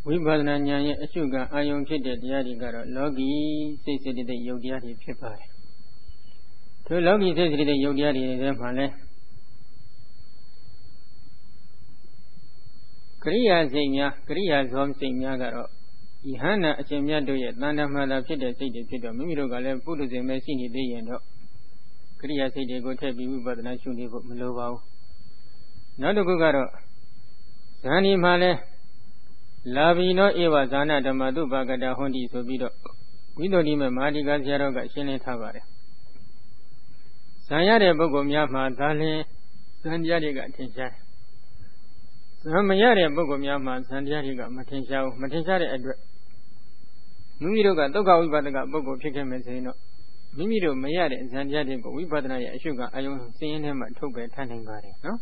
ဝိပဿနာဉာဏ်ရဲ့အရှုခံအာယုံဖြစ်တဲ့တရားတွေကတော့လောကီစိတ်စိတ္တယုတ်တရားတွေဖြစ်ပါတယ်ထိုလောကီစိတ်စိတ္တယုတ်တရားတွေထဲမှာလဲကရိယာစိတ်များကရိယာဇောစိတ်များကတော့ယဟန္တာအရှင်မြတ်တို့ရဲ့တဏ္ဍမာတာဖြစ်တဲ့စိတ်တွေဖြစ်တော့မိမိတို့ကလည်းပုထုဇဉ်ပဲရှိနေသေးရင်တော့ကရိယာစိတ်တွေကိုထည့်ပြီးဝိပဿနာရှုနေဖို့မလိုပါဘူးနောက်တစ်ခုကတော့ဇာနီမှာလဲလာဘီနောဧဝဇာနာဓမ္မတုပါကတာဟွန်တိဆိုပြီးတော့ဝိသုဒ္ဓိမေမဟာဒီကဆရာတော်ကရှင်းလင်းထားပါတယ်ဇာရတဲ့ပုဂ္ဂိုလ်များမှာဒါလင်းဇန်တရားတွေကထင်ရှားဇံမရတဲ့ပုဂ္ဂိုလ်များမှာဇန်တရားတွေကမထင်ရှားဘူးမထင်ရှားတဲ့အတွက်မိမိတို့ကဒုက္ခဝိပဿနာပုဂ္ဂိုလ်ဖြစ်ခဲ့မယ်ဆိုရင်တော့မိမိတို့မရတဲ့ဇန်တရားတွေကိုဝိပဿနာရဲ့အရှုခံအာယုံစင်းရင်းထဲမှာထုတ်ပယ်ထားနိုင်ပါတယ်နော်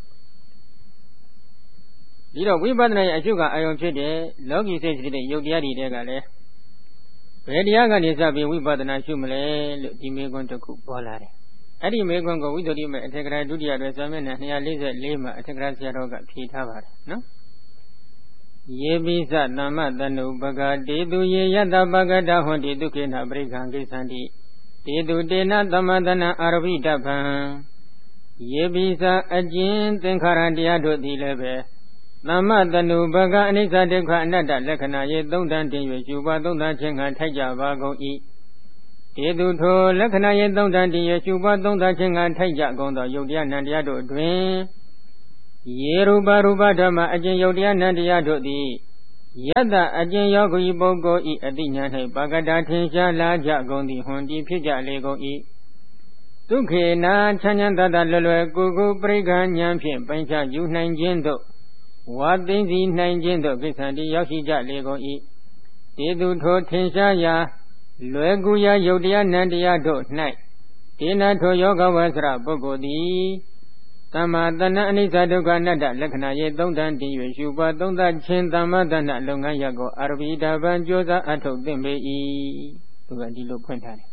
ဒီတော့ဝိပဿနာရဲ့အရှုခံအာယုံဖြစ်တဲ့လောကီစိတ်စိတ္တယုတ်တရားတွေတဲကလည်းဘယ်တရားကနေစပြီးဝိပဿနာရှုမလဲလို့ဒီမေခွန်းတစ်ခုပေါ်လာတယ်အဲ့ဒီမေခွန်းကိုဝိသုဒ္ဓိမေအထေကရာဒုတိယတွဲစာမျက်နှာ244မှာအထေကရာဆရာတော်ကဖြေထားပါတယ်နော်ယေပိစသမ္မတနုပဂတေသူယေယတပဂတဟွန်တိဒုက္ခေနပရိက္ခံကိသန္တိတေသူတေနသမတနာအာရဘိတဗံယေပိစအကျဉ်သင်္ခါရတရားတို့သည်လည်းပဲသမ္မတနုပဂအနိစ္စဒုက္ခအနတ္တလက္ခဏာရေသုံးတန်တင်၍ရှုပါသုံးတန်ခြင်းကထိုက်ကြပါကုန်၏တေသူထိုလက္ခဏာရေသုံးတန်တင်၍ရှုပါသုံးတန်ခြင်းကထိုက်ကြကုန်သောယုတ်တရားနံတရားတို့တွင်ယေရူပရူပဓမ္မအကျဉ်ယုတ်တရားနံတရားတို့သည်ယတ္တအကျဉ်ယောဂီပုဂ္ဂိုလ်ဤအတိညာ၌ပါကတာထင်ရှားလာကြကုန်သည်ဟွန်ဒီဖြစ်ကြလေကုန်၏ဒုက္ခေနာချမ်းချမ်းသာသာလွယ်လွယ်ကိုကိုပရိက္ခဉာဏ်ဖြင့်ပိုင်းခြားယူနိုင်ခြင်းတို့ဝါသိသိနိုင်ခြင်းတို့ကိစ္စတည်းရောက်ရှိကြလေကုန်၏တေသူထိုထင်ရှားရာလွယ်ကူရာယုတ်တရားနံတရားတို့၌ဒေနာထိုယောဂဝဆရပုဂ္ဂိုလ်သည်သမ္မာတဏ္ဍအနိစ္စဒုက္ခအနတ္တလက္ခဏာရေသုံးတန်တည်၍ရှုပါသုံးသခြင်းသမ္မာတဏ္ဍလုပ်ငန်းရပ်ကိုအာရဘိတာပံကြိုးစားအထုတ်သင့်ပေ၏သူကဒီလိုဖွင့်ထားတယ်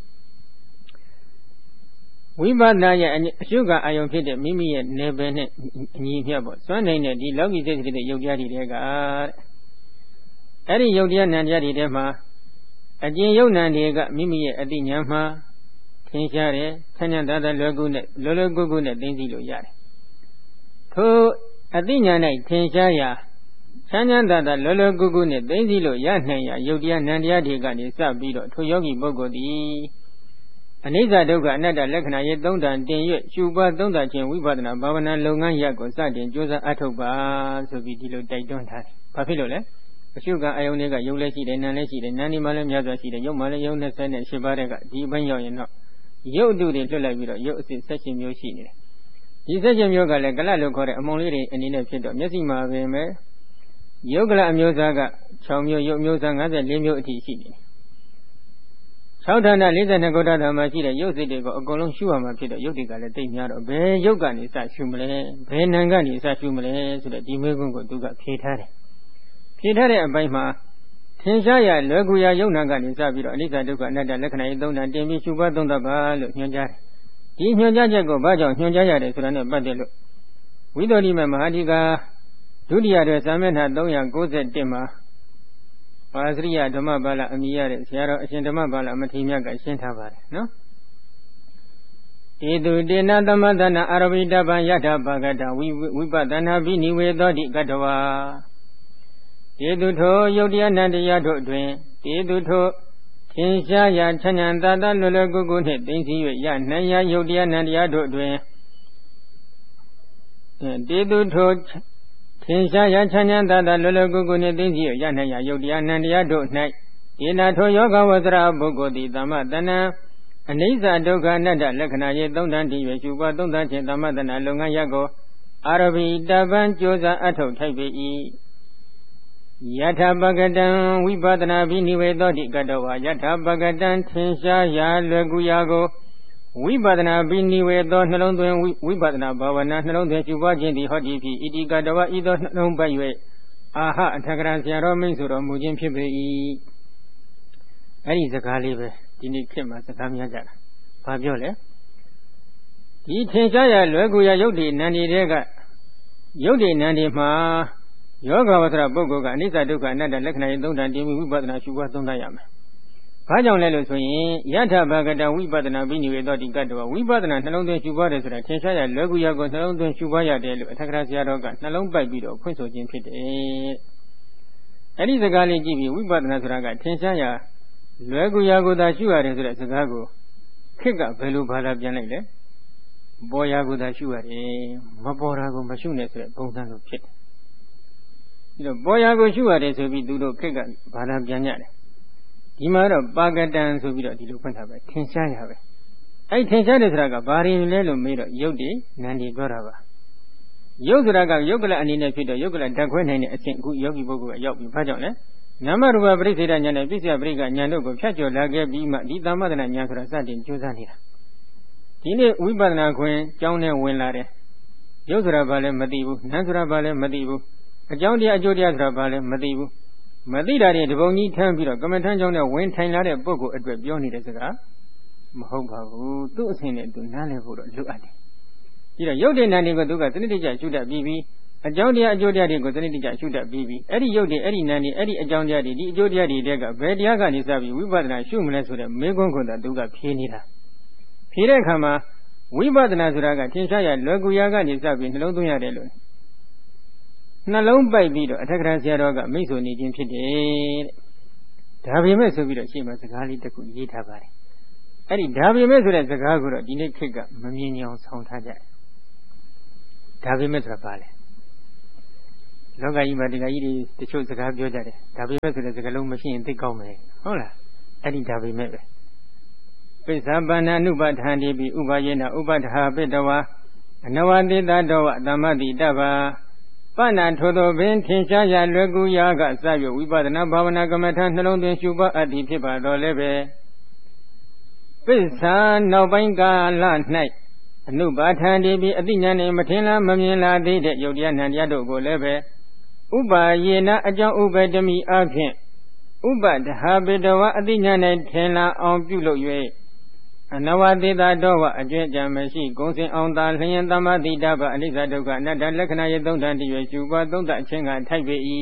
ဝိပဿနာရဲ့အရှုခံအာယုံဖြစ်တဲ့မိမိရဲ့နယ်ပယ်နဲ့အညီမျှပေါ့စွမ်းနိုင်တဲ့ဒီလောကီစိတ်စိတ္တယုတ်တရားတွေတဲ့ကအဲ့ဒီယုတ်တရားနံတရားတွေထဲမှာအကျဉ်ယုတ်နံတွေကမိမိရဲ့အတိညာမှာထင်ရှားတယ်ချမ်းချမ်းသာသာလွယ်ကူနဲ့လွယ်လွယ်ကူကူနဲ့သိသိလို့ရတယ်ထိုအတိညာ၌ထင်ရှားရာချမ်းချမ်းသာသာလွယ်လွယ်ကူကူနဲ့သိသိလို့ရနိုင်ရာယုတ်တရားနံတရားတွေကနေစပြီးတော့ထိုယောဂီပုဂ္ဂိုလ်သည်အနိစ္စဒုက္ခအနတ္တလက္ခဏာရေသုံးတန်တင်၍ရှုပွားသုံးသခြင်းဝိပဿနာဘာဝနာလုပ်ငန်းရပ်ကိုစတင်ကြိုးစားအထောက်ပါဆိုပြီးဒီလိုတိုက်တွန်းထားတယ်။ဘာဖြစ်လို့လဲ။အရှုခံအာယုန်တွေကယုတ်လည်းရှိတယ်နာမ်လည်းရှိတယ်နာမ်ဒီမှာလည်းများစွာရှိတယ်ယုတ်မှာလည်းယုတ်28ပါးတဲ့ကဒီအပိုင်းရောက်ရင်တော့ယုတ်အတုတွေလွတ်လိုက်ပြီးတော့ယုတ်အစစ်16မျိုးရှိနေတယ်။ဒီ16မျိုးကလည်းကလတ်လို့ခေါ်တဲ့အမုံလေးတွေအနေနဲ့ဖြစ်တော့မျက်စိမှာပင်ပဲယုတ်ကလတ်အမျိုးသားက6မျိုးယုတ်မျိုးသား54မျိုးအထိရှိနေတယ်6ဌာန42ခုဓာတ်မှာရှိတဲ့ရုပ်စိတ်တွေကိုအကုန်လုံးရှုရမှာဖြစ်တော့ရုပ်တွေကလည်းတိတ်များတော့ဘယ်ရုပ်ကနေစရှုမလဲဘယ်နာမ်ကနေစရှုမလဲဆိုတဲ့ဒီမေးခွန်းကိုသူကဖြေထားတယ်ဖြေထားတဲ့အပိုင်းမှာထင်ရှားရလွယ်ကူရယုံနာကနေစပြီးတော့အနိစ္စဒုက္ခအနတ္တလက္ခဏာရေးသုံးတာတင်ပြီးရှုပွားသုံးသပ်ပါလို့ညွှန်ကြားတယ်ဒီညွှန်ကြားချက်ကိုဘာကြောင့်ညွှန်ကြားရတယ်ဆိုတာနဲ့ပတ်သက်လို့ဝိသုဒ္ဓိမေမဟာဒီကာဒုတိယတွဲစာမျက်နှာ391မှာပါစရိယဓမ္မပါဠအမိရတဲ့ဆရာတော်အရှင်ဓမ္မပါဠအမထေရမြတ်ကရှင်းထားပါတယ်နော်တေတုတေနသမသနာအာရဘိတပံယထာပဂတဝိပဿနာဘိနိဝေသောတိကတဝါတေတုထိုယုတ်တရားနန္တရားတို့တွင်တေတုထိုထင်ရှားရာချမ်းသာသာသာလွယ်လွယ်ကူကူနှင့်သိသိ၍ရနိုင်ရာယုတ်တရားနန္တရားတို့တွင်တေတုထိုထင်ရှားရာချမ်းသာသာလွယ်လွယ်ကူကူနှင့်သိသိ၍ရနိုင်ရာယုတ်တရားနန္တရားတို့၌ဒေနာထိုယောဂဝဆရာပုဂ္ဂိုလ်သည်သမ္မတဏ္ဍအနိစ္စဒုက္ခအနတ္တလက္ခဏာရေသုံးတန်တည်၍ရှုပွားသုံးသခြင်းသမ္မတဏ္ဍလုပ်ငန်းရပ်ကိုအာရဘိတပံကြိုးစားအထုတ်ထိုက်ပေ၏ယထာပဂတံဝိပဿနာဘိနိဝေသောတိကတဝါယထာပဂတံထင်ရှားရာလွယ်ကူရာကိုဝိပဿနာဘိနိဝေသောနှလုံးသွင်းဝိပဿနာဘာဝနာနှလုံးသွင်းရှုပွားခြင်းသည်ဟောဒီဖြစ်ဣတိကတဝါဤသောနှလုံးပတ်၍အာဟအထကရာဆရာတော်မိတ်ဆိုတော်မူခြင်းဖြစ်ပေ၏အဲ့ဒီစကားလေးပဲဒီနေ့ခေတ်မှာစကားများကြတာဘာပြောလဲဒီထင်ရှားရလွယ်ကူရယုတ်တိနန္ဒီတွေကယုတ်တိနန္ဒီမှာယောဂဝတ္တပုဂ္ဂိုလ်ကအနိစ္စဒုက္ခအနတ္တလက္ခဏာရဲ့သုံးဌာန်တင်ပြီးဝိပဿနာရှုပွားသုံးသပ်ရမယ်။ဘာကြောင့်လဲလို့ဆိုရင်ယထဘာဂတဝိပဿနာဘိနိဝေသောတိကတ္တဝဝိပဿနာနှလုံးသွင်းရှုပွားတယ်ဆိုတာထင်ရှားရလွယ်ကူရကိုနှလုံးသွင်းရှုပွားရတယ်လို့အထက်ကရာဆရာတော်ကနှလုံးပိုက်ပြီးတော့ဖွင့်ဆိုခြင်းဖြစ်တယ်။အဲဒီစကားလေးကြည့်ပြီးဝိပဿနာဆိုတာကထင်ရှားရလွယ်ကူရကိုသာရှုရတယ်ဆိုတဲ့စကားကိုခေတ်ကဘယ်လိုဘာသာပြန်လိုက်လဲ။ပေါ်ရာကိုသာရှုရတယ်မပေါ်တာကိုမရှုနဲ့ဆိုတဲ့ပုံစံလိုဖြစ်တယ်။ဒီတော့ပေါ်ရာကိုရှုရတယ်ဆိုပြီးသူတို့ခေတ်ကဘာသာပြန်ကြတယ်ဒီမှာတော့ပါကတံဆိုပြီးတော့ဒီလိုဖွင့်ထားပဲထင်ရှားရပဲအဲ့ထင်ရှားတယ်ဆိုတာကဘာတွေလဲလို့မေးတော့ယုတ်တွေနံတွေပြောတာပါယုတ်ဆိုတာကယုတ်ကလအနေနဲ့ဖြစ်တော့ယုတ်ကလဓာတ်ခွဲနိုင်တဲ့အဆင့်အခုယောဂီပုဂ္ဂိုလ်ကရောက်ပြီဘာကြောင့်လဲနာမရူပပရိစ္ဆေဒဉာဏ်နဲ့ပြစ္ဆယပရိက္ခဉာဏ်တို့ကိုဖြတ်ကျော်လာခဲ့ပြီးမှဒီသမ္မဒနာဉာဏ်ဆိုတာစတင်ကြိုးစားနေတာဒီနေ့ဝိပဿနာခွင်ကျောင်းထဲဝင်လာတယ်ယုတ်ဆိုတာဘာလဲမသိဘူးနံဆိုတာဘာလဲမသိဘူးအကြောင်းတရားအကျိုးတရားဆိုတာဘာလဲမသိဘူးမသိတာတွေတပုံကြီးထမ်းပြီးတော့ကမ္မထမ်းကျောင်းနဲ့ဝင်ထိုင်လာတဲ့ပုဂ္ဂိုလ်အတွက်ပြောနေတဲ့စကားမဟုတ်ပါဘူးသူ့အစဉ်နဲ့သူနားလည်ဖို့တော့လိုအပ်တယ်ပြီးတော့ယုတ်တဲ့နာတွေကိုသူကသတိတကျရှုတတ်ပြီးအကြောင်းတရားအကျိုးတရားတွေကိုသတိတကျရှုတတ်ပြီးအဲ့ဒီယုတ်တွေအဲ့ဒီနာတွေအဲ့ဒီအကြောင်းတရားတွေဒီအကျိုးတရားတွေတဲကဘယ်တရားကနေစပြီးဝိပဿနာရှုမလဲဆိုတဲ့မေးခွန်းကိုသာသူကဖြေနေတာဖြေတဲ့အခါမှာဝိပဿနာဆိုတာကထင်ရှားရလွယ်ကူရာကနေစပြီးနှလုံးသွင်းရတယ်လို့နှလုံးပိုက်ပြီးတော့အထက်ကရာဆရာတော်ကမိတ်ဆွေနေခြင်းဖြစ်တယ်တဲ့ဒါပေမဲ့ဆိုပြီးတော့ရှေ့မှာစကားလေးတစ်ခုရေးထားပါတယ်အဲ့ဒီဒါပေမဲ့ဆိုတဲ့စကားကိုတော့ဒီနေ့ခေတ်ကမမြင်ကြအောင်ဆောင်းထားကြတယ်ဒါပေမဲ့ဆိုတာဘာလဲလောကကြီးမှာဒီကကြီးတွေတချို့စကားပြောကြတယ်ဒါပေမဲ့ဆိုတဲ့စကားလုံးမရှိရင်သိကောင်းမယ်ဟုတ်လားအဲ့ဒီဒါပေမဲ့ပဲပိဿပန္နနုပဋ္ဌာန်တိပိဥပယေနဥပဋ္ဌာပိတဝါအနဝတိတတောဝသမ္မတိတဗ္ဗာပဏ္ဏထိုသောပင်ထင်ရှားရလွယ်ကူရာကစ၍ဝိပဿနာဘာဝနာကမ္မထာနှလုံးသွင်းရှုပွားအပ်သည်ဖြစ်ပါတော်လည်းပဲပိဿာနောက်ပိုင်းကာလ၌အနုပါထံဒီပြီးအတိညာနှင့်မထင်လားမမြင်လားသေးတဲ့ယုတ်တရားနံတရားတို့ကိုလည်းပဲဥပါယေနအကြောင်းဥပတမိအဖြင့်ဥပဒဟာပိတဝအတိညာနှင့်ထင်လားအောင်ပြုလုပ်၍အနဝတိတတော်ဝအကျွင့်ကြံမရှိဂုံစင်အောင်သာလျင်သမ္မာတိတဗ္ဗအနိစ္စဒုက္ခအနတ္တလက္ခဏာရဲ့သုံးဌာန်တည်း၍ရှုပွားသုံးသအချင်းကထိုက်ပေ၏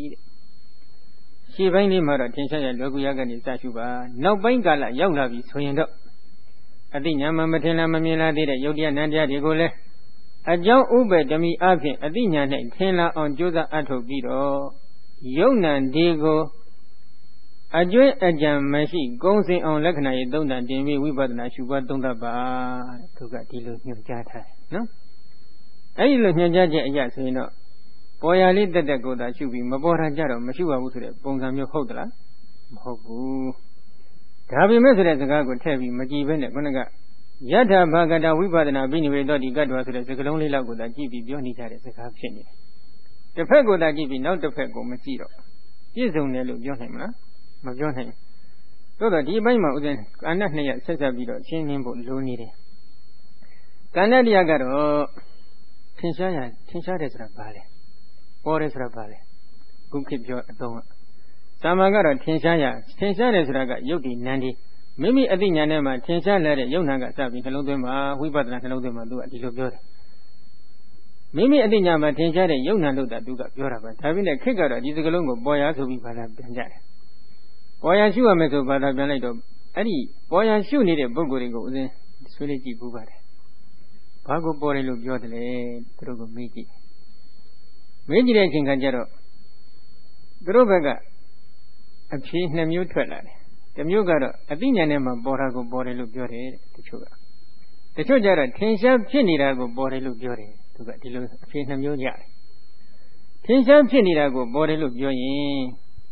ရှေ့ပိုင်းလေးမှာတော့ထင်ရှားရလွယ်ကူရကနေစရှုပါနောက်ပိုင်းကာလရောက်လာပြီဆိုရင်တော့အတိညာမထင်လားမမြင်လားသေးတဲ့ယုတ်တရားနံတရားတွေကိုလည်းအကြောင်းဥပ္ပတမိအဖြင့်အတိညာ၌ထင်လာအောင်ကြိုးစားအထုတ်ပြီးတော့ယုတ်နံဒီကိုအကျွင့်အကြံမရှိဂုံစင်အောင်လက္ခဏာရဲ့သုံးဌာန်တင်ပြီးဝိပဿနာရှုပွားသုံးသပ်ပါသူကဒီလိုညွှန်ကြားထားတယ်နော်အဲ့ဒီလိုညွှန်ကြားချက်အရဆိုရင်တော့ပေါ်ရလေးတက်တက်ကိုသာရှုပြီးမပေါ်တာကြတော့မရှုပါဘူးဆိုတဲ့ပုံစံမျိုးဟုတ်သလားမဟုတ်ဘူးဒါပေမဲ့ဆိုတဲ့စကားကိုထည့်ပြီးမကြည့်ဘဲနဲ့ခုနကယထဘာဂတဝိပဿနာဘိနိဝေသောတိကတ္တဝဆိုတဲ့စကားလုံးလေးလောက်ကိုသာကြည့်ပြီးပြောနေကြတဲ့စကားဖြစ်နေတယ်တစ်ဖက်ကိုသာကြည့်ပြီးနောက်တစ်ဖက်ကိုမကြည့်တော့ပြည့်စုံတယ်လို့ပြောနိုင်မလားမပြောနိုင်သို့တော့ဒီအပိုင်းမှာဥစဉ်ကဏ္ဍနှစ်ရပ်ဆက်ဆက်ပြီးတော့ရှင်းလင်းဖို့လိုနေတယ်ကဏ္ဍတရားကတော့ထင်ရှားတယ်ဆိုတာဘာလဲပေါ်တယ်ဆိုတာဘာလဲခုခေတ်ပြောအသုံးကသာမန်ကတော့ထင်ရှားတယ်ဆိုတာကယုတ်ဒီနံဒီမိမိအသိဉာဏ်ထဲမှာထင်ရှားလာတဲ့ယုတ်နံကစပြီးနှလုံးသွင်းမှာဝိပဿနာနှလုံးသွင်းမှာသူကဒီလိုပြောတယ်မိမိအသိဉာဏ်မှာထင်ရှားတဲ့ယုတ်နံလို့တာသူကပြောတာပဲဒါပေမဲ့ခေတ်ကတော့ဒီစကလုံးကိုပေါ်ရဆိုပြီးဘာသာပြန်ကြတယ်ပေါ်ရရှုရမယ်ဆိုဘာသာပြန်လိုက်တော့အဲ့ဒီပေါ်ရရှုနေတဲ့ပုဂ္ဂိုလ်တွေကိုဦးဇင်းဆွေးနွေးကြည့်ပူပါတယ်ဘာကိုပေါ်တယ်လို့ပြောတယ်လဲသူတို့ကမေးကြည့်တဲ့အချိန်ခါကျတော့သူတို့ဘက်ကအဖြေနှစ်မျိုးထွက်လာတယ်တစ်မျိုးကတော့အသိဉာဏ်နဲ့မှပေါ်တာကိုပေါ်တယ်လို့ပြောတယ်တချို့ကျတော့ထင်ရှားဖြစ်နေတာကိုပေါ်တယ်လို့ပြောတယ်သူကဒီလိုအဖြေနှစ်မျိုးရတယ်ထင်ရှားဖြစ်နေတာကိုပေါ်တယ်လို့ပြောရင်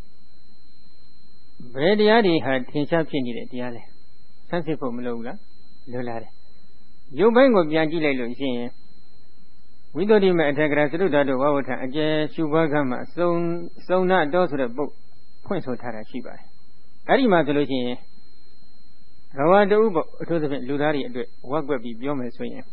ဘယ်တရားတွေဟာထင်ရှားဖြစ်နေတဲ့တရားလဲဆန်းစစ်ဖို့မလိုဘူးလားလွယ်လာတယ်ရုပ်ပိုင်းကိုပြန်ကြည့်လိုက်လို့ရှိရင်ဝိသုဒ္ဓိမအထက်ကရာသရုဒ္ဓတို့ဝဝထအကျယ်ရှုဘကမှာစုံနာတော်ဆိုတဲ့ပုတ်ဖွင့်ဆိုထားတာရှိပါတယ်အဲ့ဒီမှာဆိုလို့ရှိရင်ရဝတဥပအထူးသဖြင့်လူသားတွေအတွက်ဝက်ွက်ပြီးပြောမယ်ဆိုရင်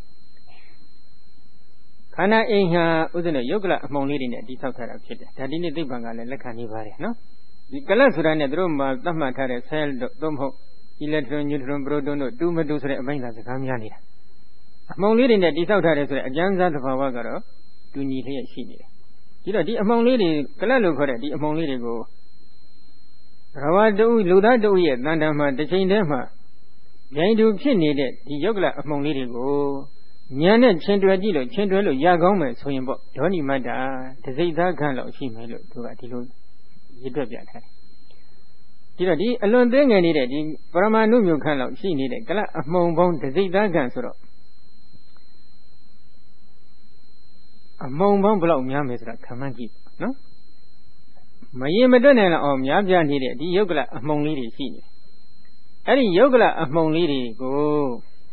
ခန္ဓာအိမ်ဟာဥဒ္ဒနယုတ်ကလအမှုံလေးတွေနဲ့တိဆောက်ထားတာဖြစ်တယ်ဒါဒီနေ့သိပ္ပံကလည်းလက်ခံနေပါတယ်နော်ဒီကလတ်ဆိုတာနဲ့တို့မှာသတ်မှတ်ထားတဲ့ cell တို့သို့မဟုတ် electron neutron proton တို့တူမတူဆိုတဲ့အပိုင်းသာစကားများနေတာအမှုံလေးတွေနဲ့တိဆောက်ထားတယ်ဆိုတဲ့အကျဉ်းစားသဘာဝကတော့တူညီလျက်ရှိနေတယ်ဒီတော့ဒီအမှောင်လေးတွေကလတ်လို့ခေါ်တဲ့ဒီအမှောင်လေးတွေကိုရဝတူလူသားတူရဲ့တန်တမ်းမှာတစ်ချိန်တည်းမှာဗျိုင်းတူဖြစ်နေတဲ့ဒီယုတ်ကလအမှောင်လေးတွေကိုဉာဏ်နဲ့ချင်းတွယ်ကြည့်လို့ချင်းတွယ်လို့ရကောင်းမယ်ဆိုရင်ပေါ့ဒေါနိမတ္တာတစိတ်သားခန့်လောက်ရှိမယ်လို့သူကဒီလိုရည်တွက်ပြထားတယ်ဒီတော့ဒီအလွန်သေးငယ်နေတဲ့ဒီပရမ ानु မျိုးခန့်လောက်ရှိနေတဲ့ကလအမှောင်ပေါင်းတစိတ်သားခန့်ဆိုတော့အမှောင်ပေါင်းဘယ်လောက်များမယ်ဆိုတာခံမှန်းကြည့်နော်မရင်မတွက်နိုင်လောက်အောင်များပြားနေတဲ့ဒီယုတ်ကလအမှောင်လေးတွေရှိနေအဲ့ဒီယုတ်ကလအမှောင်လေးတွေကို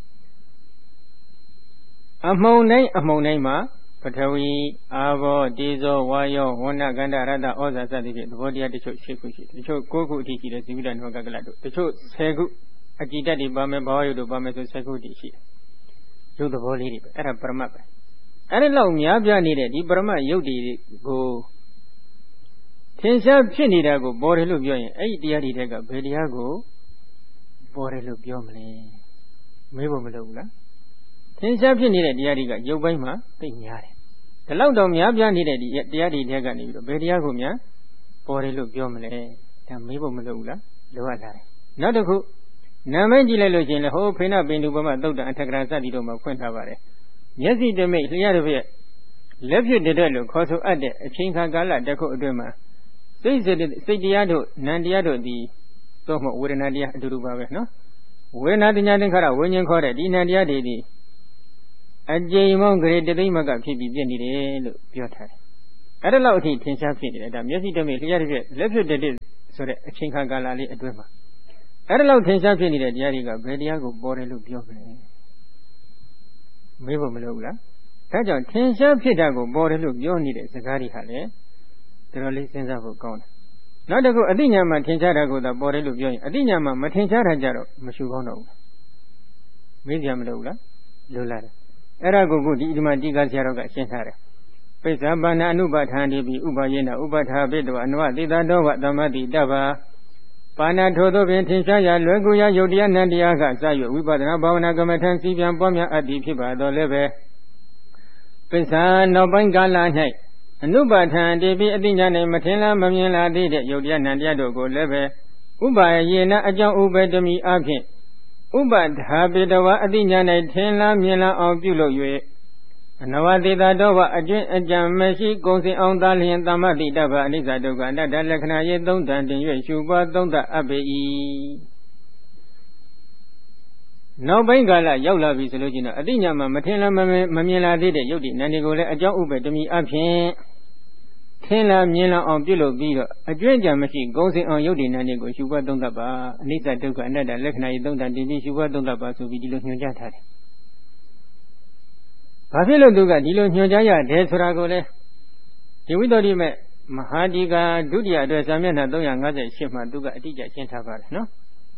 အမှောင်တိုင်းမှာပထဝီအာဘောတေဇောဝါယောဝဏကန္ဓရတ္တဩဇာစသည်ဖြင့်သဘောတရားတချို့၈ခုရှိတယ်တချို့9ခုအထိရှိတယ်ဇီဝိတနုကကလတို့တချို့10ခုအကြည်တက်တွေပါမယ်ဘာဝယုတ်တို့ပါမယ်ဆို10ခုတည်းရှိတယ်ရုပ်သဘောလေးတွေပဲအဲ့ဒါပရမတ်ပဲအဲ့ဒီလောက်များပြားနေတဲ့ဒီပရမတ်ရုပ်တွေကိုထင်ရှားဖြစ်နေတာကိုပေါ်တယ်လို့ပြောရင်အဲ့ဒီတရားတွေတဲ့ကဘယ်တရားကိုပေါ်တယ်လို့ပြောမလဲမေးဖို့မလိုဘူးလားထင်ရှားဖြစ်နေတဲ့တရားတွေကရုပ်ပိုင်းမှာသိများတယ်ဒီလောက်တော့များပြားနေတဲ့ဒီတရားတွေတဲ့ကနေပြီးတော့ဘယ်တရားကိုများပေါ်တယ်လို့ပြောမလဲဒါမေးဖို့မလိုဘူးလားလိုအပ်လာတယ်နောက်တစ်ခုနာမည်ကြည့်လိုက်လို့ရှိရင်လည်းဟိုဖိနပင်တူပမသုတ်တံအထက်ကရာစသည်တို့မှာဖွင့်ထားပါတယ်မျက်စိတမိတ်လျှက်တစ်ပြက်လက်ဖြစ်တဲ့လို့ခေါ်ဆိုအပ်တဲ့အချိန်ခါကာလတစ်ခုအတွင်းမှာစိတ်တရားတို့နံတရားတို့ဒီသို့မဟုတ်ဝေဒနာတရားအတူတူပါပဲနော်ဝေဒနာတညာသင်္ခါရဝိညာဉ်ခေါ်တဲ့ဒီနံတရားတွေဒီအကျိန်မောင်းကြရေတသိမ့်မကဖြစ်ပြီးပြည့်နေတယ်လို့ပြောထားတယ်အဲ့ဒါလောက်အထိထင်ရှားဖြစ်နေတယ်ဒါမျက်စိတမိတ်လျှက်တစ်ပြက်လက်ဖြစ်တဲ့ဆိုတဲ့အချိန်ခါကာလလေးအတွင်းမှာအဲ့ဒါလောက်ထင်ရှားဖြစ်နေတဲ့တရားတွေကဘယ်တရားကိုပေါ်တယ်လို့ပြောမလဲမေးဖို့မလိုဘူးလားဒါကြောင့်ထင်ရှားဖြစ်တာကိုပေါ်တယ်လို့ပြောနေတဲ့စကားတွေဟာလည်းတော်တော်လေးစဉ်းစားဖို့ကောင်းတယ်နောက်တစ်ခုအသိဉာဏ်မှာထင်ရှားတာကိုသာပေါ်တယ်လို့ပြောရင်အသိဉာဏ်မှာမထင်ရှားတာကြတော့မရှိကောင်းတော့ဘူးမေးကြမလို့ဘူးလားလိုလာတယ်အဲ့ဒါကိုဒီမှာတိကဆရာတော်ကရှင်းထားတယ်ပိဿဘာနာအနုပထာတိပိဥပယေနဥပထာပိတောအနဝတိတတောဝသမ္မတိတဗ္ဗပါဏထိုသောပင်ထင်ရှားရာလွယ်ကူရာယုတ်တရားနံတရားကစ၍ဝိပဿနာဘာဝနာကမ္မထံစီပြန်ပွားများအပ်သည်ဖြစ်ပါတော်လည်းပဲပိဿနောက်ပိုင်းကာလ၌အနုပထာတိပိအတိညာ၌မထင်လားမမြင်လားသေးတဲ့ယုတ်တရားနံတရားတို့ကိုလည်းပဲဥပယေနအကြောင်းဥပတမိအဖြင့်ဥပဒါပိတဝအတိညာ၌ထင်လားမြင်လားအောင်ပြုလုပ်၍အနဝတိတတောဝအကျွင့်အကြံမရှိကုံစင်အောင်သာလျင်သမ္မတိတဗ္ဗအနိစ္စဒုက္ခအနတ္တလက္ခဏာရေသုံးတန်တင်၍ရှုပွားသုံးသပ်အပ်ပေ၏နောက်ပိုင်းကာလရောက်လာပြီဆိုလို့ချင်းတော့အတိညာမှာမထင်လားမမြင်လားသေးတဲ့ယုတ်တိနန္ဒီကိုလည်းအကြောင်းဥပတမိအဖြစ်ထင်လားမြင်လားအောင်ပြုလုပ်ပြီးတော့အကျွင့်အကြံမရှိကုံစင်အောင်ယုတ်တိနန္ဒီကိုရှုပွားသုံးသပ်ပါအနိစ္စဒုက္ခအနတ္တလက္ခဏာရေသုံးတန်တင်ပြီးရှုပွားသုံးသပ်ပါဆိုပြီးဒီလိုညွှန်ကြားထားတယ်ဘာဖြစ်လို့သူကဒီလိုညွှန်ကြားရတယ်ဆိုတာကိုလေဒီဝိတ္တိမဲ့မဟာဒီကာဒုတိယအတွက်စာမျက်နှာ358မှာသူကအတိအကျရှင်းထားပါတယ်နော်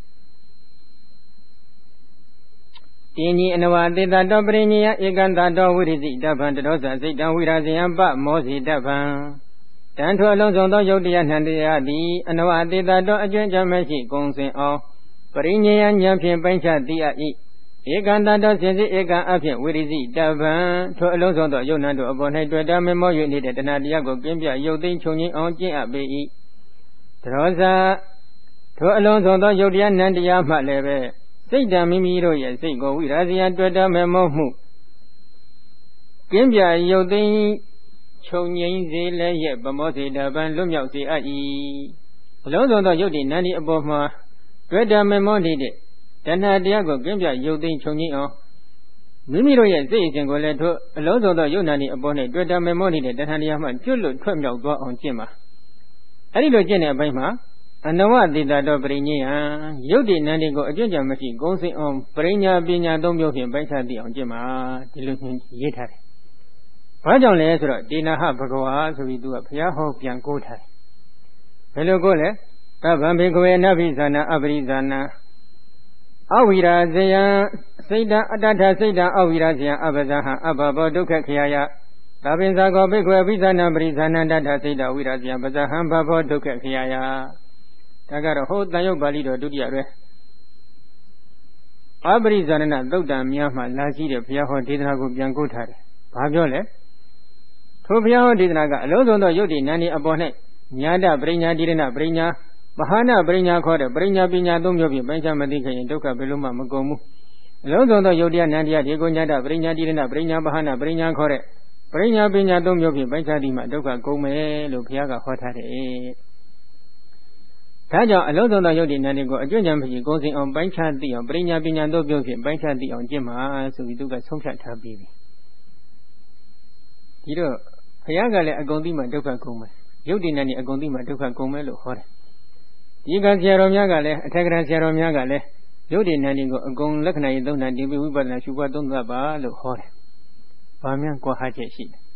တင်းကြီးအနဝသေတတောပရိညယဧကန္တတောဝိရိစိတဗံတရောဇစိတ်တံဝိရာဇယံပမောစီတဗံတန်ထွအလုံးစုံသောယုတ်တရားနှံတရားသည်အနဝသေတတောအကျွမ်းကြမရှိကုံစင်အောင်ပရိညယဉာဏ်ဖြင့်ပိုင်းခြားသိအပ်၏ဧကန္တတောစဉ်စစ်ဧကံအဖြင့်ဝိရိစိတဗံထိုအလုံးစုံသောယုတ်နံတို့အပေါ်၌တွေ့တာမေမော၍နေတဲ့တဏှာတရားကိုကင်းပြယုတ်သိမ်းချုပ်ငြိမ်းအောင်ကျင့်အပ်ပေ၏တရောဇထိုအလုံးစုံသောယုတ်တရားနံတရားမှလည်းပဲစိတ်တံမိမိတို့ရဲ့စိတ်ကိုဝိရာဇယံတွေ့တာမေမောမှုကင်းပြယုတ်သိမ်းချုပ်ငြိမ်းစေလည်းရဲ့ဗမောစေတဗံလွတ်မြောက်စေအပ်၏အလုံးစုံသောယုတ်တိနံဒီအပေါ်မှာတွေ့တာမေမောနေတဲ့တဏှာတရားကိုကင်းပြယုတ်သိမ်းချုပ်ငြိမ်းအောင်မိမိတို့ရဲ့စိတ်အစဉ်ကိုလည်းထိုအလုံးစုံသောယုတ်နံဒီအပေါ်၌တွေ့တာမေမောနေတဲ့တဏှာတရားမှကျွတ်လွတ်ထွက်မြောက်သွားအောင်ကျင့်ပါအဲဒီလိုကျင့်တဲ့အပိုင်းမှာအနဝတိတတောပရိညယယုတ်တိနံဒီကိုအကျွင့်ကြံမရှိကုံစင်အောင်ပရိညာပညာသုံးမျိုးဖြင့်ပိုင်းခြားသိအောင်ကျင့်ပါဒီလိုရေးထားတယ်ဘာကြောင့်လဲဆိုတော့တေနဟဘဂဝါဆိုပြီးသူကဘုရားဟောပြန်ကိုးထားတယ်ဘယ်လိုကိုးလဲသဗ္ဗံဘေကဝေနဗိဇာနာအပရိဇာနာအဝိရာဇယံစိတ်တံအတ္တထစိတ်တံအဝိရာဇယံအပဇဟံအဘဘောဒုက္ခခယယသဗ္ဗင်္ဇာကောဘေကဝေဝိဇာနာပရိဇာနာတ္တထစိတ်တံဝိရာဇယံပဇဟံဘဘောဒုက္ခခယယဒါကတော့ဟိုတန်ရုပ်ပါဠိတော်ဒုတိယရွယ်အပရိဇာနသုတ်တံများမှလာရှိတဲ့ဘုရားဟောဒေသနာကိုပြန်ကိုးထားတယ်ဘာပြောလဲထိုဘုရားဟောဒေသနာကအလုံးစုံသောယုတ်တိနန္ဒီအပေါ်၌ညာတပရိညာတိရဏပရိညာမဟာနာပရိညာခေါ်တဲ့ပရိညာပညာသုံးမျိုးဖြင့်ပိုင်းခြားမသိခဲ့ရင်ဒုက္ခဘယ်လိုမှမကုန်ဘူးအလုံးစုံသောယုတ်တရားနန္တရားဒီကိုညာတပရိညာတိရဏပရိညာမဟာနာပရိညာခေါ်တဲ့ပရိညာပညာသုံးမျိုးဖြင့်ပိုင်းခြားသည်မှဒုက္ခကုန်မယ်လို့ဘုရားကဟောထားတယ်ဒါကြောင့်အလုံးစုံသောယုတ်တိနန္ဒီကိုအကျွင့်ကြံမရှိကိုယ်စဉ်အောင်ပိုင်းခြားသိအောင်ပရိညာပညာသုံးမျိုးဖြင့်ပိုင်းခြားသိအောင်ကျင့်မှာဆိုပြီးသူကဆုံးဖြတ်ထားပြီးပြီဒီတော့ဘုရားကလည်းအကုန်သိမှဒုက္ခကုန်မယ်ယုတ်တိနန္ဒီအကုန်သိမှဒုက္ခကုန်မယ်လို့ဟောတယ်ဒီကဆရာတော်များကလည်းအထက်ကရာဆရာတော်များကလည်းယုတ်တိနန္ဒီကိုအကုန်လက္ခဏာရေးသုံးတာဒီဝိပဿနာရှုပွားသုံးသပ်ပါလို့ဟောတယ်။ဘာမှကွာဟချက်ရှိတယ်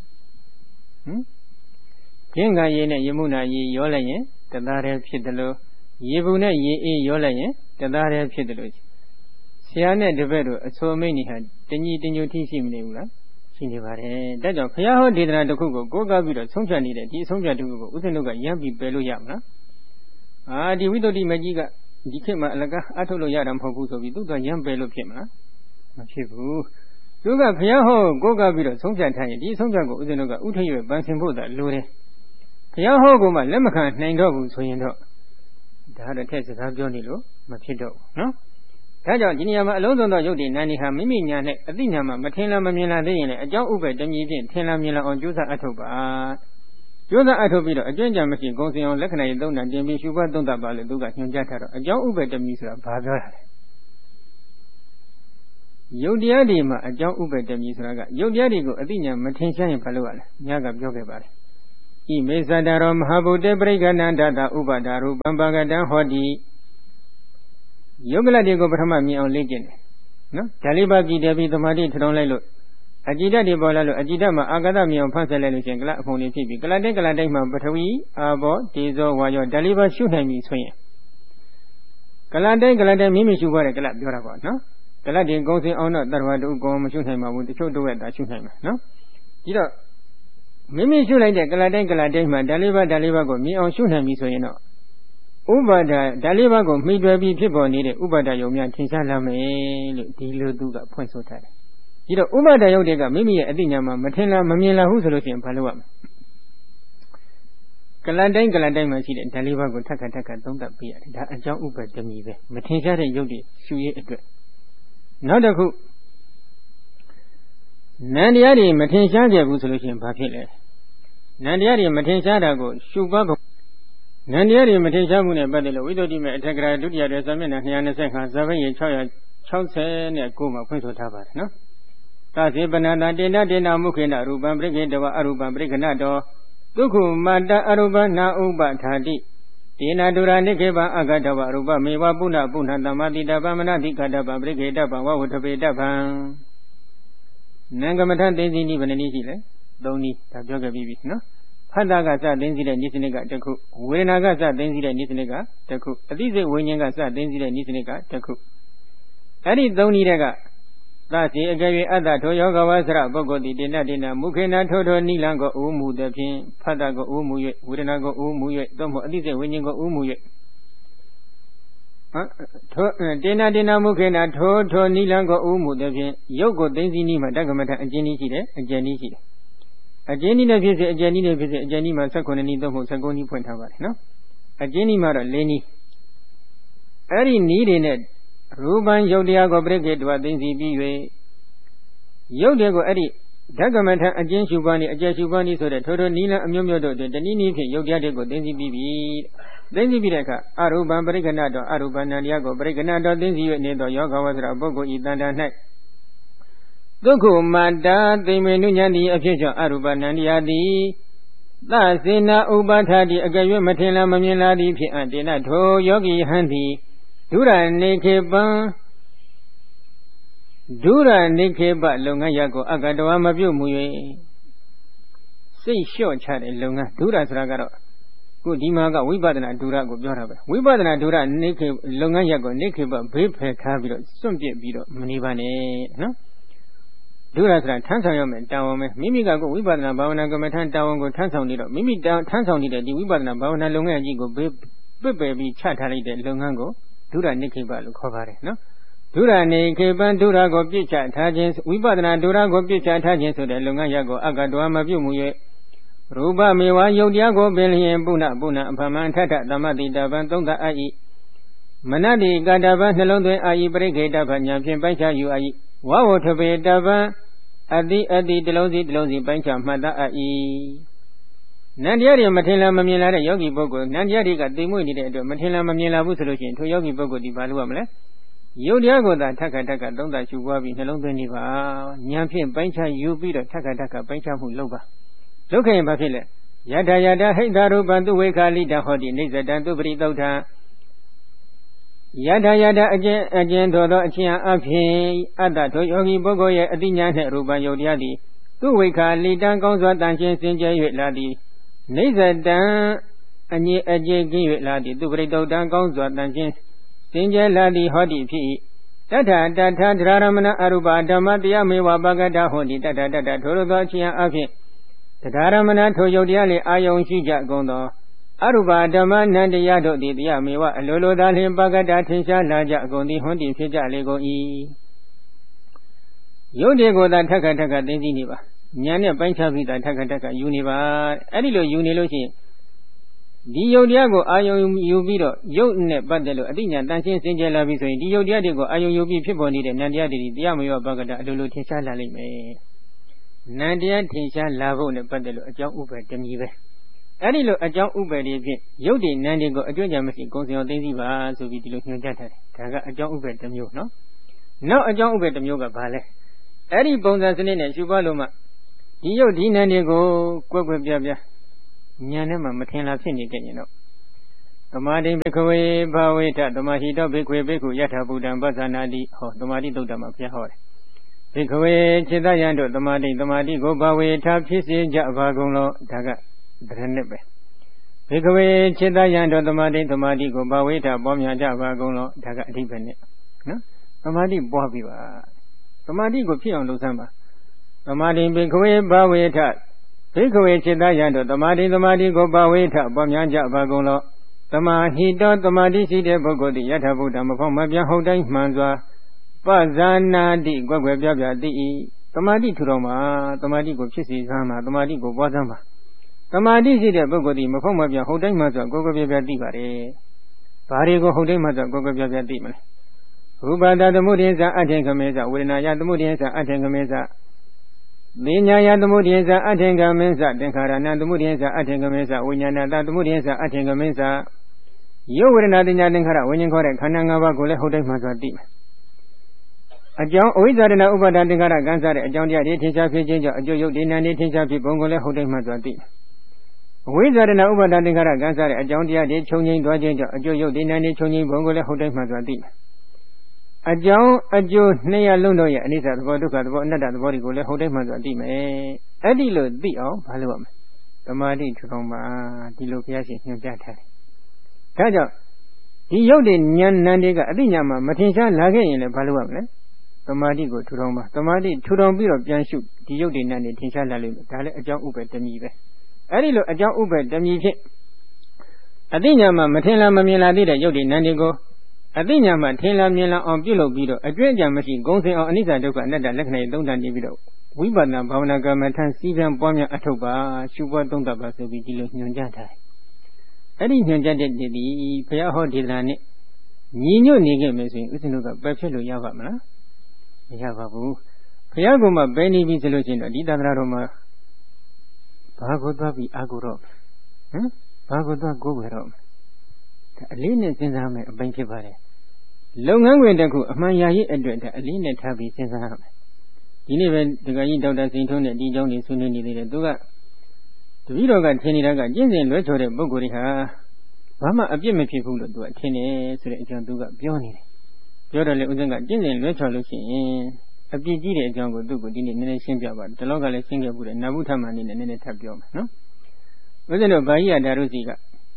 ။ကျင့်ကရေးနဲ့ယမုနာရေးရောလိုက်ရင်တသားတည်းဖြစ်တယ်လို့ရေဘူးနဲ့ရေအေးရောလိုက်ရင်တသားတည်းဖြစ်တယ်လို့ဆရာနဲ့တပည့်တို့အဆိုအမိန့်တွေဟာတညီတညွတ်ထိရှိမနေဘူးလားရှိနေပါတယ်။ဒါကြောင့်ဘုရားဟောဒေသနာတစ်ခုကိုကိုးကားပြီးတော့ဆုံးဖြတ်နေတဲ့ဒီအဆုံးဖြတ်တစ်ခုကိုဥစဉ်တို့ကရမ်းပြီးပယ်လို့ရမလား။ဒီဝိသုဒ္ဓိမကြီးကဒီခေတ်မှာအလကားအထုတ်လို့ရတာမဟုတ်ဘူးဆိုပြီးသူကရမ်းပယ်လို့ဖြစ်မလားမဖြစ်ဘူးသူကဘုရားဟောကိုးကားပြီးတော့ဆုံးဖြတ်ထားရင်ဒီဆုံးဖြတ်ကိုဥစဉ်တို့ကဥထရွယ်ပန်းစင်ဖို့သာလိုတယ်ဘုရားဟောကိုမှလက်မခံနိုင်တော့ဘူးဆိုရင်တော့ဒါတော့ထက်စကားပြောနေလို့မဖြစ်တော့ဘူးနော်ဒါကြောင့်ဒီနေရာမှာအလုံးစုံသောယုတ်တိနန္ဒီဟာမိမိညာနဲ့အသိဉာဏ်မှာမထင်လားမမြင်လားသိရင်လည်းအကြောင်းဥပ္ပတမည်ဖြင့်ထင်လားမြင်လားအောင်ကြိုးစားအထုတ်ပါကျိုးစားအထုတ်ပြီးတော့အကျွင့်ကြံမရှိဂုံစင်အောင်လက္ခဏာရေးသုံးတာတင်ပြီးရှုပွားသုံးသပ်ပါလို့သူကညွှန်ကြားထားတော့အကြောင်းဥပ္ပတမည်ဆိုတာဘာပြောတာလဲယုတ်တရားတွေမှာအကြောင်းဥပ္ပတမည်ဆိုတာကယုတ်တရားတွေကိုအသိဉာဏ်မထင်ရှားရင်ဘာလို့ရလဲညကပြောခဲ့ပါတယ်ဣမေသတ္တရောမဟာဗုဒ္ဓပရိက္ခဏန္တတာဥပဒါရူပံပါကတံဟောတိယုတ်ကလတ်တွေကိုပထမမြင်အောင်လေ့ကျင့်တယ်နော်ဒါလေးပါကြည့်တယ်ပြီးသမာဓိထထောင်လိုက်လို့အကြည်ဓာတ်တွေပေါ်လာလို့အကြည်ဓာတ်မှာအာဂတမြောင်ဖတ်ဆက်လိုက်လို့ရှိရင်ကလအဖုံတွေဖြစ်ပြီးကလတိုင်းကလတိုင်းမှာပထဝီအာဘောဒေဇောဝါယောဓာလေးပါရှုနိုင်ပြီဆိုရင်ကလတိုင်းမိမိရှုပါတဲ့ကလပြောတာပေါ့နော်ကလတွေကုံစင်အောင်တော့တရဝတုကုံမရှုနိုင်ပါဘူးတချို့တို့ရဲ့ဒါရှုနိုင်မှာနော်ဒီတော့မိမိရှုလိုက်တဲ့ကလတိုင်းမှာဓာလေးပါကိုမြင်အောင်ရှုနိုင်ပြီဆိုရင်တော့ဥပါဒဓာလေးပါကိုမှီတွယ်ပြီးဖြစ်ပေါ်နေတဲ့ဥပါဒယုံများထင်ရှားလာမယ်လို့ဒီလိုသူကဖွင့်ဆိုထားတယ်ဒီတော့ဥပါဒယုတ်တွေကမိမိရဲ့အသိဉာဏ်မှာမထင်လားမမြင်လားဟုဆိုလို့ရှိရင်ဘာလုပ်ရမလဲကလန်တိုင်းမှာရှိတဲ့ဓာလေးပါးကိုထပ်ခါသုံးသပ်ပေးရတယ်ဒါအကြောင်းဥပ္ပတမီပဲမထင်ရှားတဲ့ယုတ်တွေရှုရေးအတွက်နောက်တစ်ခုနန္တရားတွေမထင်ရှားကြဘူးဆိုလို့ရှိရင်ဘာဖြစ်လဲနန္တရားတွေမထင်ရှားတာကိုရှုပါဖို့နန္တရားတွေမထင်ရှားမှုနဲ့ပတ်သက်လို့ဝိသုဒ္ဓိမေအထက်ကရာဒုတိယရဲ့ဇာမျက်နှာ225ဇာဘိရေ669မှာဖွင့်ဆိုထားပါတယ်နော်သစေပနတာတေနမုခေနရူပံပရိခေတဝအရူပံပရိခဏတောဒုက္ခမတ္တအရူပနာဥပထာတိတေနဒုရနိခေပံအဂတဝရူပမေဝပုဏ္ဏသမ္မာတိတပမနတိကတပံပရိခေတပံဝဝထပေတပံနံကမထသိသိနိဗ္ဗာန်နည်းရှိလဲ၃နည်းဒါပြောခဲ့ပြီးပြီနော်ဖတ်တာကစသိသိတဲ့နိစ္စနိကတစ်ခုဝေဒနာကစသိသိတဲ့နိစ္စနိကတစ်ခုအသိစိတ်ဝိညာဉ်ကစသိသိတဲ့နိစ္စနိကတစ်ခုအဲ့ဒီ၃နည်းတဲ့ကသတိအကယ်၍အတ္တထိုယောဂဝါစရပုဂ္ဂိုလ်တိတေနမုခေနထိုနိလံကိုဥမှုသည်ဖြင့်ဖတ်တာကိုဥမှု၍ဝေဒနာကိုဥမှု၍သို့မဟုတ်အသိစိတ်ဝိညာဉ်ကိုဥမှု၍ထိုတေနမုခေနထိုနိလံကိုဥမှုသည်ဖြင့်ယုတ်ကိုသိသိနည်းမှာတက္ကမထအကျဉ်းနည်းရှိတယ်အကျဉ်းနည်းရှိတယ်အကျဉ်းနည်းနဲ့ဖြစ်စေအကျဉ်းနည်းနဲ့ဖြစ်စေအကျဉ်းနည်းမှာ19နည်းသို့မဟုတ်19နည်းဖွင့်ထားပါတယ်နော်အကျဉ်းနည်းမှာတော့4နည်းအဲ့ဒီနည်းတွေနဲ့ရူပံယုတ်တရားကိုပရိခေတဝသိသိပြီး၍ယုတ်တွေကိုအဲ့ဒီဓကမထအကျဉ်းရှုပါးနည်းအကျဉ်းရှုပါးနည်းဆိုတဲ့ထိုနီလအမျိုးမျိုးတို့တွင်တနည်းနည်းဖြင့်ယုတ်တရားတွေကိုသိသိပြီးပြီသိသိပြီးတဲ့အခါအရူပံပရိက္ခဏတော်အရူပနန္တရားကိုပရိက္ခဏတော်သိသိ၍နေသောယောဂဝဆရာပုဂ္ဂိုလ်ဤတန်တာ၌ဒုက္ခမတ္တသိမေနုညံတိအဖြစ်ကြောင့်အရူပနန္တရားသည်သစေနာဥပါထာတိအကယ်၍မထင်လားမမြင်လားသည်ဖြစ်အပ်တေနထိုယောဂီဟံသည်ဒုရနေခေပံလုပ်ငန်းရပ်ကိုအကတဝါမပြုတ်မှု၍စိတ်လျှော့ချတဲ့လုပ်ငန်းဒုရဆိုတာကတော့ခုဒီမှာကဝိပဿနာဒုရကိုပြောတာပဲဝိပဿနာဒုရနေခေလုပ်ငန်းရပ်ကိုနေခေပဘေးဖယ်ထားပြီးတော့စွန့်ပစ်ပြီးတော့မနေပါနဲ့နော်ဒုရဆိုတာထမ်းဆောင်ရမယ်တာဝန်ပဲမိမိကကိုဝိပဿနာဘာဝနာကမ္မထမ်းတာဝန်ကိုထမ်းဆောင်နေတော့မိမိထမ်းဆောင်နေတဲ့ဒီဝိပဿနာဘာဝနာလုပ်ငန်းကြီးကိုဘေးပစ်ပယ်ပြီးချထားလိုက်တဲ့လုပ်ငန်းကိုဒုရနိခေပလို့ခေါ်ပါတယ်နော်ဒုရနိခေပံဒုရကိုပြစ်ချထားခြင်းဝိပဿနာဒုရကိုပြစ်ချထားခြင်းဆိုတဲ့လုပ်ငန်းရပ်ကိုအကတဝါမပြုတ်မှု၍ Rupa mewa yodiago billion puna puna paman tata damati daban tonga ai. Manadi gadaba nelonde ai brigade banyan bancha you ai. Wow to be daba adi delosi bancha mada ai. Nandiari Matila Mamila Yogi Bogo, Nandiari got the moon did Matila Mamila solution to Yogi Bogo di Baluamle. Yodiago that Taka Taka don't that you wabi along the Niva, Nyampian Bancha, you beat a Taka Taka Bancha Loba. Look at Bafile. Yada Yada Heidaru Bandu Weka Lida Hodi, Niza Dandu Bridota. Yada Yada again, Dodo Chia Afi, Ada to Yogi Bogo, Adinya Ruba Yodiadi. Tu Weka Lida goes what Danchin Sinja Ladi. Niza Dan Ani Ajagi Ladi, Tu Bridota goes what Danchin Sinja Ladi Hodi P. Tata Tata Draramana Aruba Damatia Mewa Bagada Hodi, Tata Tata Toroga Chia Afi. Tadaramana to Yodiali Ayon Shija Gondo. Aruba Dama Nandiyado di Mewa, Lolo Dali Bagada Tisha Laja Gondi Hondi Fija Lego E. Yodigo that Taka Taka Deniva. Nyana Bancha Vita Taka Taka Univa, Adilo Unilosi. Di Yodiago Ayon Yubiro, Yotne Badelo, Adina, Dancing Singela Viso, Di Yodiago Ayon Yubi people needed Nadia di Mewa Bagada, Lolo Tisha Lalime. Nadia Tisha Lavo ne Badelo, a John Uber Demive. Adilo a John Uber Yodi Nandigo, a Jojamasi goes on Desiva, so we look at Taga a John Uber Demu, no? No, a John Uber Demuga Vale. Adi Bones and Subaloma. Yodi Nandigo, Quabia, Nyanama Matena Finny, you know. Tomadi Bekaway, Baweta, Tomahito, Bekwe Beku, Yata Budan, Bazanadi, or Tomadi Dodama Piahor. Bekaway, Chedayando, Tomadi, go Bawe, Tap Chisi, Javagono, Taga, Drenebe. Bekaway, Chedayando, Tomadi, go Bawe, Tap Bomia, Javagono, Taga Dipene. Tomadi Bobiva. Tomadi go Pion Lusamba. Tomadi Bekaway, Bawe, Tap. Bekaway, Chedayando, Tomadi, go Bawe, Tap Bomia, Javagono. Tomadi, Sidi, Bogodi, Yatabuda, Mapomabia, Hodai, Manzwa. Pazana di Gwabia di Tomadi Turoma, Tomadi go Chisi Sama, Tomadi go Wazama. Tomadi Sidi Bogodi, Mapomabia, Hodai Maza, Gogabia di Bare. Parigo Hodai Maza, Gogabia di Man. Rubada the Mudienza, Atengameza, Winaya the Mudienza, Atengameza. Linya the Mudienza, Atengameza, Denkarana the Mudienza, Atengameza, Winyana the Mudienza, Atengameza. You were not in Yadinkara when you got a Kananga Gole Hodai Maza di. A John Wizardina Uba Dandingara Gansare, a John Yadi Tisha Pijja, a Joyo Dinani Tisha Pibongole Hodai Mazati. Wizardina Uba Dandingara Gansare, a John Yadi Choni Dwaja, a Joyo Dinani Choni Bongole Hodai Mazati. A John, a Joe Nea Lunoya, and is at Voduka, another body Gole Hodai Mazati. Adilo Dio, Paluam. The Madi Troma, Dilopiasi, New Jata. Taja, the Yodin Yan Nandiga, Adinyama, Matisha Lagay in the Paluam. Tomadi go to Roma. Tomadi to don't be of Janshu, the Yodin and the Tisha Lalu, Tale a John Uber Demive. Adilo a John Uber Demive. Adinyama, Matela Mamila did a Yodin Nandigo. Adinyama, Tela Mila on Bilo Bido, a great Jamasi, Gonse or Anita Doka, another Lekne, don't and Divido. We but now Bavanaga Matan, Sivan Bomia Atoba, Shuba Dondaba, so we deal with Nunjata. Adin Jaded the Payaho Dilani. Nino Nigga missing, isn't it a Bachelor Yavamana? Yavabu. Payagoma Benny Visologin, Didanaroma Pagoda be Aguro. Pagoda go with him. Alina Senzame, a bench of it. Long Angwendaku, Mayayi Edward, Alina Tabi Senzame. Even the guy down the Sinton and Dijon is soon needed to go. The video got Teniraga, Jensen, Retro, Bogoriha. Mama, a Jimmy people do a tenny, so that can do a peony. Yoda Uzanga, Jensen, Retro looking. A BG jungle do good in the nation, but the local singer would Nabutaman in the Netabio, no? Within a Bahia Daruziga.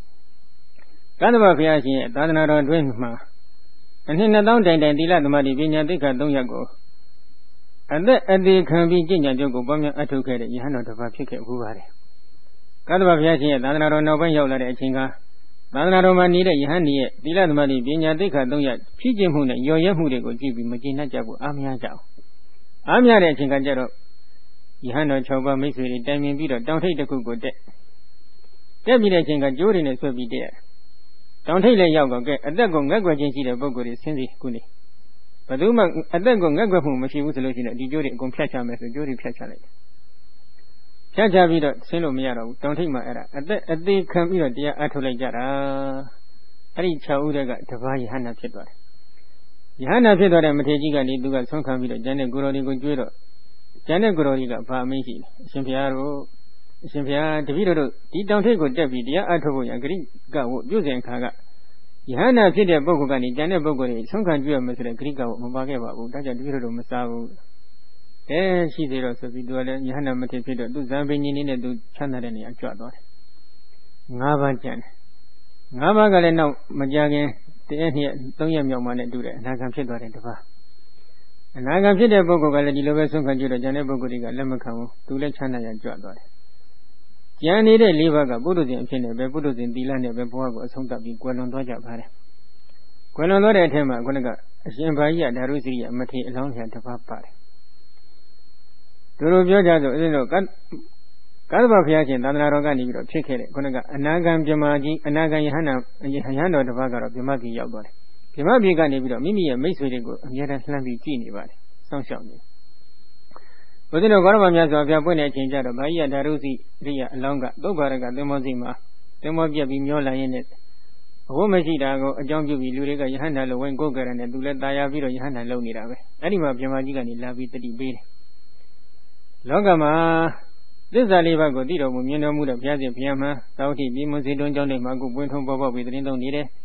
Ganava Piaci, Danaro Dwingma. And in a down day, the lad Madi Vina Dica Donyago. And that at the can be Ginia Jogo Bomia Atoke, Yano of a picket who are. Ganava Piaci, Danaro Novayola Chinga. Danaro Manida Yahani, the lad Madi Vina Dica Donya, Pijim Huna, Yoyamude go Jibi Magina Jabu, Amia Jao. Amia Chinganjero. Yahano Choba Missouri, Diamond Beetle, don't take the cook debt. Deputy Jinga Jordan is will be there. Don't take the Yago, at that go negligence the book is Cindy Goody. But do at that go negligence, she was looking at the Jordan go catch a message, Jordan catch a light. Chacha Vida, Sino Miaro, don't take my error. At the come here, dear Atole Jara. Ari Chauda got to buy Hana Pitwa. Yana Pitwa and Matejiga need to get some come with Janet Gurori Gujuro. Janet Gurori got Parmesi, Simpiaro, Simpia, the video, did don't take good deputy, dear Atobo, and Greek got using Kaga. Yana Pida Bogani, Janet Bogori, some country of Mr. Greek of Mubageva, Daja Viro Masao. Eh, she did also be doing Yana Matepida, do Zambini in do Chanarani and Chador. Navajan. Navaga now, Majagi, the end here, don't yam your money do that, and I can fit what it was. And I can fit a book of the Loveson Conjurer, Janet Bogoriga, Lemacamo, to let China and Jador. Jani de Livaga, Buddhas in China, Buddhas in Dilan, Bepoa, some that be Guanon Doja Pare. Guanon at him, Guanaga, Shimbaya, Darusi, Mati, alone here to Papa. Duru Jojo, you know, Kalbafiakin, Anarogani, Chicken, Guanaga, Anagam Jamaji, Anaga Yana, Yano, the Vagar of Yamaki Yabor. Yamabi Gani, Mimi, and Mason, and yet a slammy genie, some shouting. Within a government of Yapone change out of Baya, Darusi, Ria, Longa, Dogaraga, Demozima, Demobia Bimiola in it. A woman she dago, a John Jubi, Luriga, Yana, when Gogar and Dulet Diaviro, Yana Lonira. Anima Yamajigani, Lavi, the debate. Logama, this Aliva Godiro, Mumino Muda Piazza Piama, Sauti, Bimosi, don't John Mago, went home Boba with Rindo Nire.